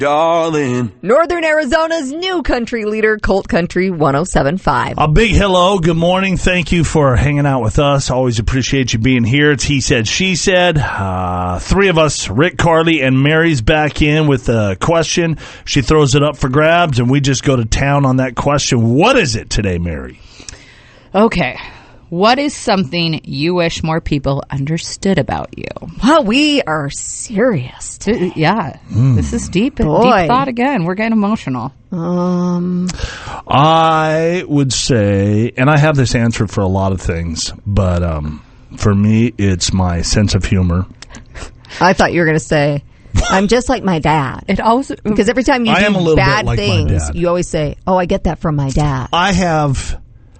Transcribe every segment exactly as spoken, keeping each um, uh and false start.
darling. Northern Arizona's new country leader, Colt Country one oh seven point five. A big hello. Good morning. Thank you for hanging out with us. Always appreciate you being here. It's He Said, She Said. Uh, three of us, Rick, Carly, and Mary's back in with a question. She throws it up for grabs, and we just go to town on that question. What is it today, Mary? Okay. What is something you wish more people understood about you? Wow, we are serious. T- yeah. Mm. This is deep. Boy. Deep thought again. We're getting emotional. Um, I would say, and I have this answer for a lot of things, but um, for me, it's my sense of humor. I thought you were going to say, I'm just like my dad. It always Because every time you I am a do little bad bit like my things, dad. you always say, oh, I get that from my dad. I have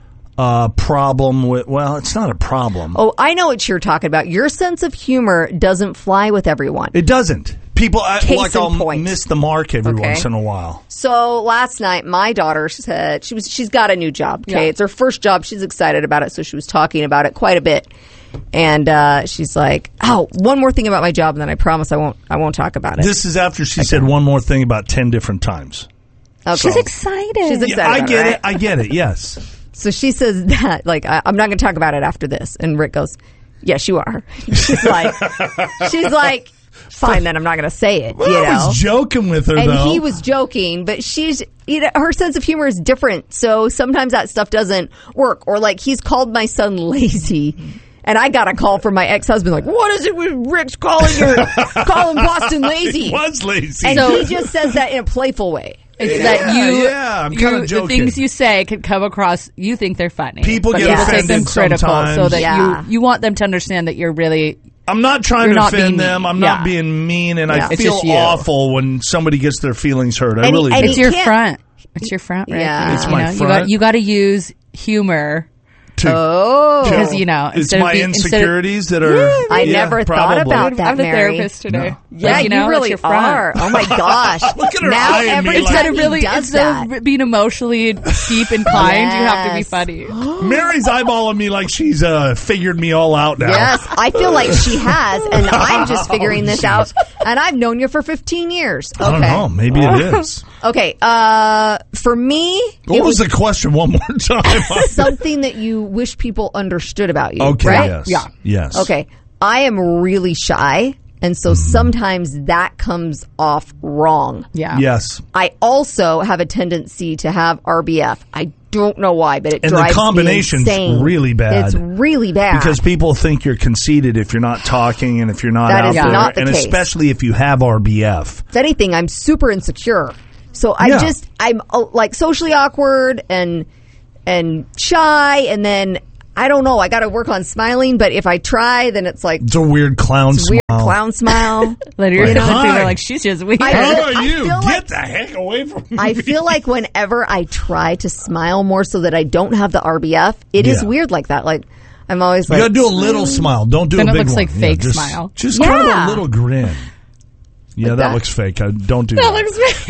a problem with, well, it's not a problem. Oh, I know what you're talking about. Your sense of humor doesn't fly with everyone. It doesn't. People, I, Case like, in I'll point. miss the mark every Okay. once in a while. So last night, my daughter said she was she's got a new job. Okay, Yeah. it's her first job. She's excited about it, so she was talking about it quite a bit. And uh, she's like, "Oh, one more thing about my job, and then I promise I won't I won't talk about it." This is after she said one more thing about ten different times. Okay. She's excited. She's excited. Yeah, I about get it, it. right? I get it. Yes. So she says that, like, I, I'm not going to talk about it after this. And Rick goes, yes, you are. She's like, she's like, fine, then I'm not going to say it, Well, you I know? was joking with her, And though. he was joking, but she's, you know, her sense of humor is different. So sometimes that stuff doesn't work. Or like, he's called my son lazy. And I got a call from my ex-husband, like, what is it with Rick's calling your, calling Boston lazy? He was lazy. And he just says that in a playful way. It's Yeah, that you, yeah, I'm you- kinda the joking. things you say can come across, you think they're funny. People but get people take them offended critical, sometimes. so that Yeah. you, you want them to understand that you're really, I'm not trying You're to not offend being them. mean. I'm Yeah. not being mean, and Yeah. I It's feel just you. awful when somebody gets their feelings hurt. I And- really and do. it's you your can't- front. It's your front, Rick. Yeah. It's you my know, You front. got, you got to use humor. To- Oh. Because, you know, it's instead of my being- instead of- insecurities that are. I yeah, never thought probably. about that, I'm the Mary. therapist today. No. Yeah, Like, you, know, you that's really your front. are. Oh my gosh! Look at her now eyeing me every like- time Instead of he really, does instead that, of being emotionally deep inclined, you have to be Yes. funny. Mary's eyeballing me like she's uh, figured me all out now. yes, I feel like she has, and I'm just figuring this Oh, out. And I've known you for fifteen years. Okay, I don't know. Maybe it is. okay. Uh, for me, What it was the question one more time? something that you wish people understood about you. Okay, right? yes. Yeah. Yes. Okay, I am really shy, and so sometimes that comes off wrong. Yeah. Yes. I also have a tendency to have R B F. I don't know why, but it And the drives combination's me insane. really bad. It's really bad. Because people think you're conceited if you're not talking and if you're not That out is there. not the and case. especially if you have R B F. if anything, I'm super insecure. So I Yeah. just I'm uh, like socially awkward and and shy, and then I don't know. I got to work on smiling, but if I try, then it's like It's a weird clown it's a weird smile. clown smile. Later, you're Like, going to hi. feel like she's just weird. I- How are I you? feel Get like- the heck away from me. I feel like whenever I try to smile more so that I don't have the R B F, it is Yeah. weird like that. Like I'm always You like, gotta do a little smile. Don't do Then a it big looks one. like Yeah, fake just, smile. Just kind of Yeah. a little grin. Yeah, Like that, that. looks fake. I, don't do That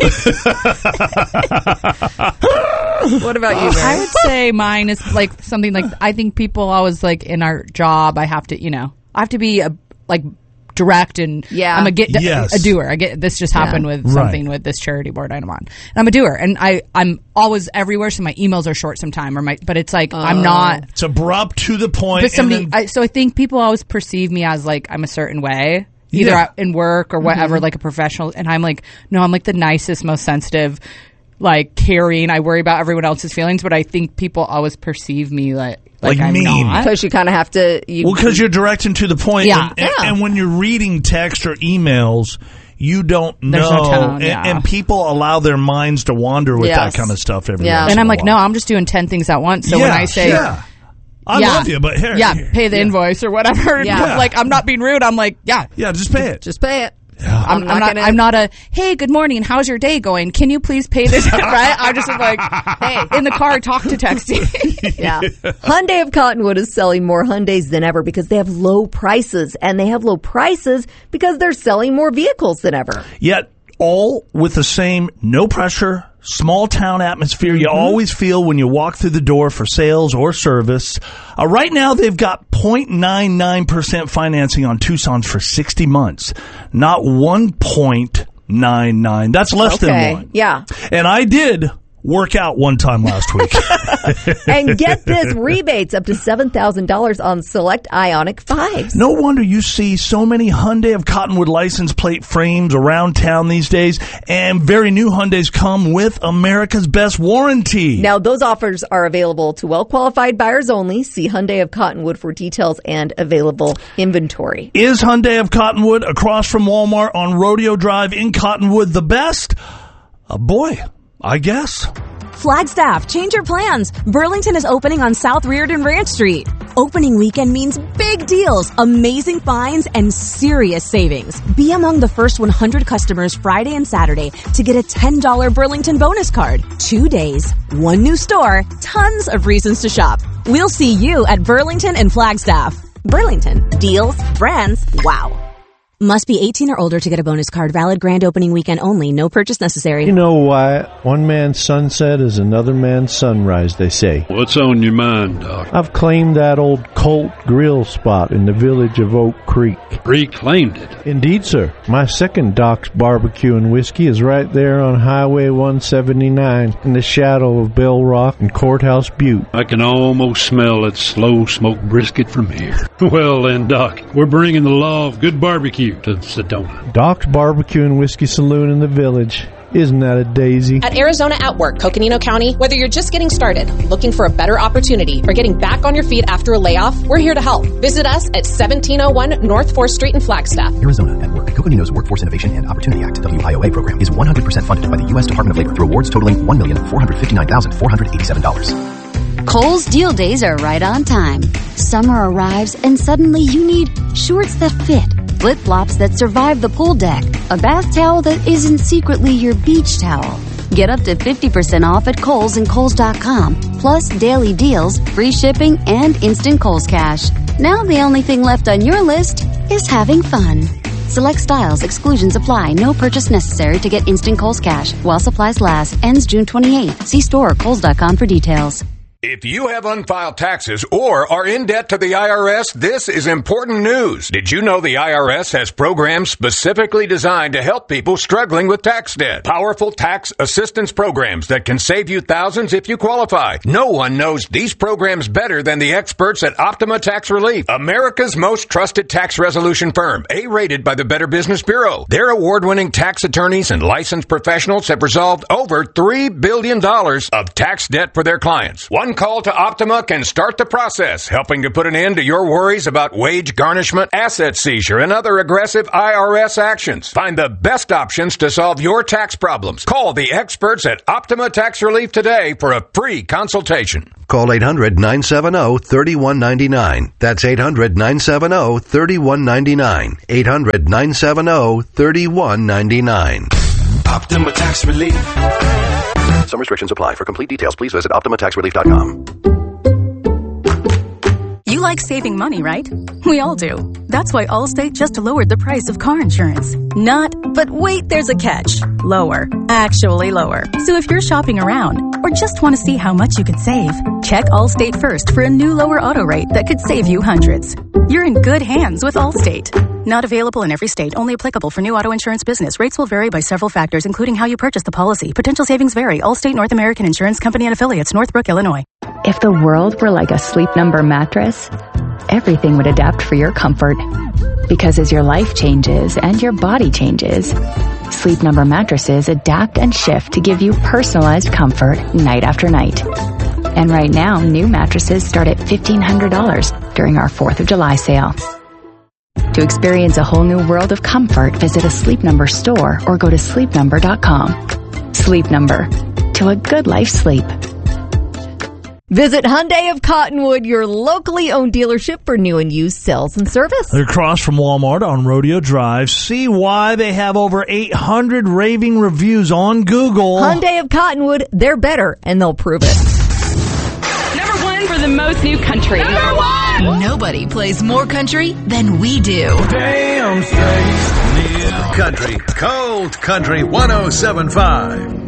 that. looks fake. what about you, I Mary? would say mine is like something like I think people always like in our job. I have to, you know, I have to be a, like direct and Yeah. I'm a get Yes. a doer. I get this just happened Yeah. with something Right. with this charity board I'm on. And I'm a doer, and I I'm always everywhere. So my emails are short sometime, or my but it's like I'm not. It's abrupt, to the point. But somebody, and then, I, so I think people always perceive me as like I'm a certain way, either Yeah. out in work or whatever, like a professional. And I'm like, no, I'm like the nicest, most sensitive, like caring. I worry about everyone else's feelings, but I think people always perceive me like like, Like I'm mean. not. Because you kind of have to. You, well, because you're direct and to the point. Yeah. And, and, Yeah. and when you're reading text or emails, you don't There's know. no tone, and, yeah. and people allow their minds to wander with Yes. that kind of stuff every Yeah. once And in I'm a like, no, while. I'm just doing ten things at once. So yeah, when I say, yeah. I yeah, love you, but here, yeah, here, pay the yeah. invoice or whatever. Yeah. Like I'm not being rude. I'm like, yeah, Yeah, just pay it. just pay it. Yeah. I'm, I'm not. gonna- I'm not a. Hey, good morning. How's your day going? Can you please pay this? Right? I just am like, hey, in the car, talk to texting. Yeah. Hyundai of Cottonwood is selling more Hyundais than ever because they have low prices, and they have low prices because they're selling more vehicles than ever. Yet all with the same no pressure, small town atmosphere you Mm-hmm. always feel when you walk through the door for sales or service. Uh, right now, they've got zero point nine nine percent financing on Tucson's for sixty months. Not one point nine nine. That's less Okay, than one. yeah. And I did work out one time last week. And get this, rebates up to seven thousand dollars on select Ioniq fives. No wonder you see so many Hyundai of Cottonwood license plate frames around town these days, and very new Hyundais come with America's best warranty. Now, those offers are available to well-qualified buyers only. See Hyundai of Cottonwood for details and available inventory. Is Hyundai of Cottonwood across from Walmart on Rodeo Drive in Cottonwood the best? Uh, boy, I guess. Flagstaff, change your plans. Burlington is opening on South Reardon Ranch Street. Opening weekend means big deals, amazing finds, and serious savings. Be among the first one hundred customers Friday and Saturday to get a ten dollars Burlington bonus card. Two days, one new store, tons of reasons to shop. We'll see you at Burlington and Flagstaff. Burlington, deals, brands, wow. Must be eighteen or older to get a bonus card. Valid grand opening weekend only. No purchase necessary. You know why one man's sunset is another man's sunrise, they say. What's on your mind, Doc? I've claimed that old Colt grill spot in the village of Oak Creek. Reclaimed it. Indeed, sir. My second Doc's Barbecue and Whiskey is right there on Highway one seventy-nine in the shadow of Bell Rock and Courthouse Butte. I can almost smell that slow-smoked brisket from here. Well then, Doc, we're bringing the law of good barbecue to Sedona. Doc's Barbecue and Whiskey Saloon in the village. Isn't that a daisy? At Arizona at Work, Coconino County, whether you're just getting started, looking for a better opportunity, or getting back on your feet after a layoff, we're here to help. Visit us at seventeen oh one North fourth Street in Flagstaff. Arizona at Work. Coconino's Workforce Innovation and Opportunity Act, W I O A program, is one hundred percent funded by the U S Department of Labor through awards totaling one million four hundred fifty-nine thousand four hundred eighty-seven dollars. Kohl's deal days are right on time. Summer arrives and suddenly you need shorts that fit, flip-flops that survive the pool deck, a bath towel that isn't secretly your beach towel. Get up to fifty percent off at Kohl's and Kohl's dot com, plus daily deals, free shipping, and instant Kohl's Cash. Now the only thing left on your list is having fun. Select styles, exclusions apply, no purchase necessary to get instant Kohl's Cash. While supplies last, ends June twenty-eighth. See store or Kohl's dot com for details. If you have unfiled taxes or are in debt to the I R S, this is important news. Did you know the I R S has programs specifically designed to help people struggling with tax debt? Powerful tax assistance programs that can save you thousands if you qualify. No one knows these programs better than the experts at Optima Tax Relief, America's most trusted tax resolution firm, A-rated by the Better Business Bureau. Their award-winning tax attorneys and licensed professionals have resolved over three billion dollars of tax debt for their clients. One call to Optima can start the process, helping to put an end to your worries about wage garnishment, asset seizure, and other aggressive I R S actions. Find the best options to solve your tax problems. Call the experts at Optima Tax Relief today for a free consultation. Call eight hundred nine seven zero three one nine nine. That's eight hundred nine seven zero three one nine nine. eight hundred nine seven zero three one nine nine. Optima Tax Relief. Some restrictions apply. For complete details, please visit optima tax relief dot com. You like saving money, right? We all do. That's why Allstate just lowered the price of car insurance. Not, but wait, there's a catch. Lower. Actually lower. So if you're shopping around or just want to see how much you could save, check Allstate first for a new lower auto rate that could save you hundreds. You're in good hands with Allstate. Not available in every state. Only applicable for new auto insurance business. Rates will vary by several factors, including how you purchase the policy. Potential savings vary. Allstate North American Insurance Company and Affiliates, Northbrook, Illinois. If the world were like a Sleep Number mattress, everything would adapt for your comfort. Because as your life changes and your body changes, Sleep Number mattresses adapt and shift to give you personalized comfort night after night. And right now, new mattresses start at fifteen hundred dollars during our fourth of July sale. To experience a whole new world of comfort, visit a Sleep Number store or go to sleep number dot com. Sleep Number. To a good life's sleep. Visit Hyundai of Cottonwood, your locally owned dealership for new and used sales and service. They're across from Walmart on Rodeo Drive. See why they have over eight hundred raving reviews on Google. Hyundai of Cottonwood, they're better, and they'll prove it. Number one for the most new country. Number one! Nobody plays more country than we do. Damn straight. New country. Cold Country one oh seven point five.